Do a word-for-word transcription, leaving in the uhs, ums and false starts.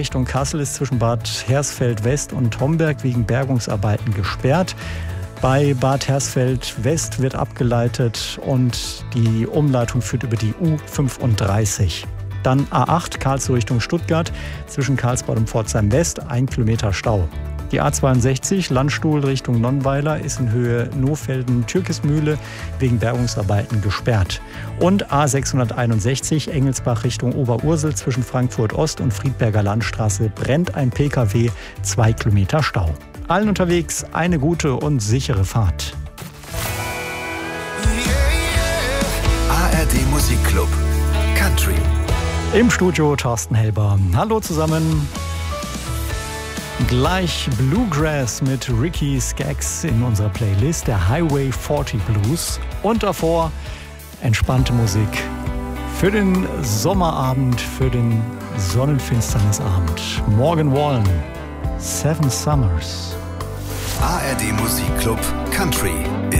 Richtung Kassel ist zwischen Bad Hersfeld West und Homberg wegen Bergungsarbeiten gesperrt. Bei Bad Hersfeld West wird abgeleitet und die Umleitung führt über die U fünfunddreißig. Dann A acht Karlsruhe Richtung Stuttgart zwischen Karlsbad und Pforzheim West, ein Kilometer Stau. Die A zweiundsechzig Landstuhl Richtung Nonnweiler ist in Höhe Nohfelden-Türkismühle wegen Bergungsarbeiten gesperrt. Und A sechshunderteinundsechzig Engelsbach Richtung Oberursel zwischen Frankfurt Ost und Friedberger Landstraße brennt ein Pkw, zwei Kilometer Stau. Allen unterwegs eine gute und sichere Fahrt. A R D Musikclub Country. Im Studio Thorsten Helber. Hallo zusammen. Gleich Bluegrass mit Ricky Skaggs in unserer Playlist, der Highway vierzig Blues. Und davor entspannte Musik für den Sommerabend, für den Sonnenfinsternisabend. Morgan Wallen, Seven Summers. A R D Musikclub Country in